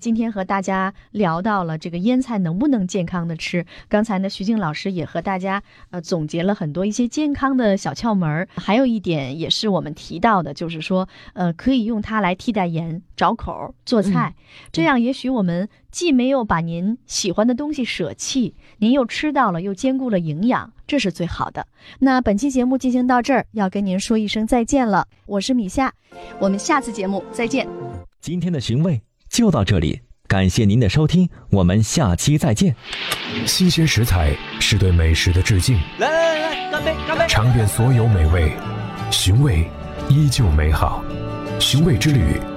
今天和大家聊到了这个腌菜能不能健康的吃。刚才呢，徐静老师也和大家总结了很多一些健康的小窍门。还有一点也是我们提到的，就是说可以用它来替代盐找口做菜，这样也许我们既没有把您喜欢的东西舍弃，您又吃到了，又兼顾了营养，这是最好的。那本期节目进行到这儿，要跟您说一声再见了。我是米夏，我们下次节目再见。 今天的寻味就到这里，感谢您的收听，我们下期再见。 新鲜食材是对美食的致敬， 来，干杯，干杯！ 尝遍所有美味，寻味依旧美好。寻味之旅